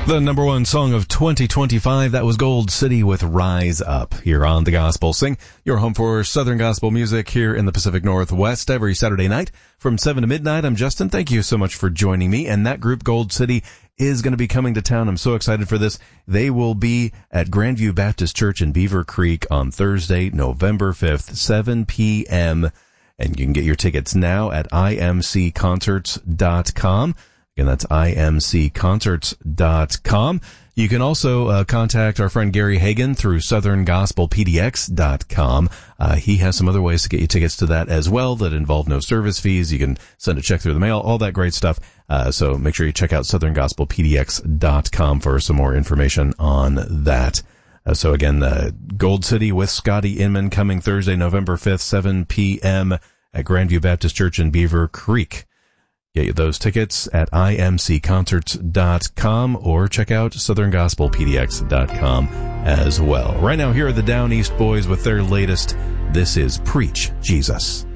The number one song of 2025, that was Gold City with Rise Up here on The Gospel Sing, your home for Southern gospel music here in the Pacific Northwest every Saturday night from 7 to midnight. I'm Justin. Thank you so much for joining me. And that group, Gold City, is going to be coming to town. I'm so excited for this. They will be at Grandview Baptist Church in Beaver Creek on Thursday, November 5th, 7 p.m. And you can get your tickets now at imcconcerts.com. Again, that's imcconcerts.com. You can also contact our friend Gary Hagan through southerngospelpdx.com. He has some other ways to get you tickets to that as well that involve no service fees. You can send a check through the mail, all that great stuff. So make sure you check out southerngospelpdx.com for some more information on that. So again, Gold City with Scotty Inman coming Thursday, November 5th, 7 p.m. at Grandview Baptist Church in Beaver Creek. Get you those tickets at imcconcerts.com or check out southerngospelpdx.com as well. Right now, here are the Down East Boys with their latest, This Is Preach Jesus.